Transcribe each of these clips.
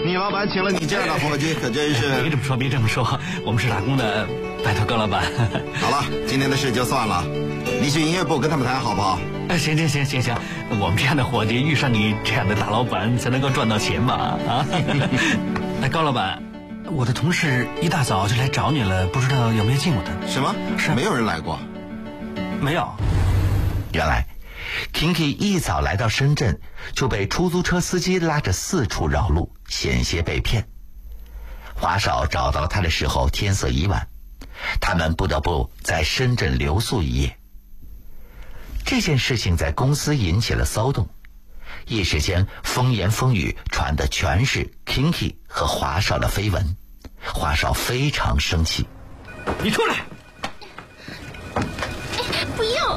你老板请了你这样的伙计，可真是。 别这么说，别这么说，我们是打工的，拜托高老板。 好了，今天的事就算了，你去营业部跟他们谈好不好？ 行，我们这样的伙计遇上你这样的大老板才能够赚到钱嘛啊！高老板，我的同事一大早就来找你了，不知道有没有见过他？ 什么？ 是没有人来过？ 没有。 原来 Kinky 一早来到深圳，就被出租车司机拉着四处绕路，险些被骗。华少找到他的时候，天色已晚，他们不得不在深圳留宿一夜。这件事情在公司引起了骚动，一时间风言风语传的全是 Kinky 和华少的绯闻。华少非常生气。 你出来！ 不要！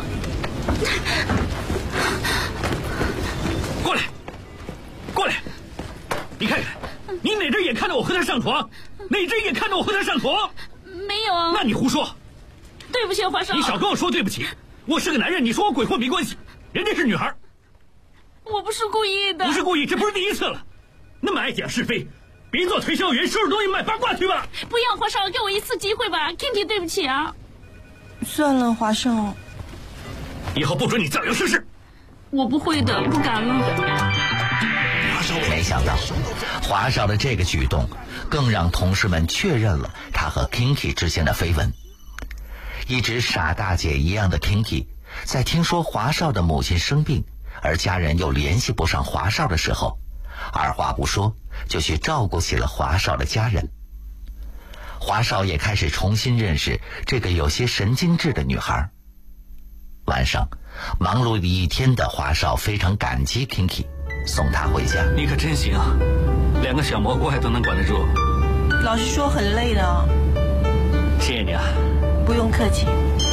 过来！你看看，你哪只眼看着我和他上床，哪只眼看着我和他上床？ 没有啊。 那你胡说！ 对不起，华少。 你少跟我说对不起。我是个男人，你说我鬼混没关系，人家是女孩。 我不是故意的。 不是故意，这不是第一次了。那么爱讲是非，别做推销员，收拾东西卖八卦去吧。 不要，华少，给我一次机会吧 ，Kinky， 对不起啊。 算了，华少。 以后不准你造谣生事。 我不会的，不敢了。 没想到华少的这个举动更让同事们确认了他和 Kinky 之间的绯闻。一直傻大姐一样的 Kinky 在听说华少的母亲生病，而家人又联系不上华少的时候，二话不说就去照顾起了华少的家人。华少也开始重新认识这个有些神经质的女孩。晚上忙碌了一天的华少非常感激 Kinky， 送她回家。 你可真行，2个小蘑菇还都能管得住。 老实说很累的。 谢谢你啊。 不用客气。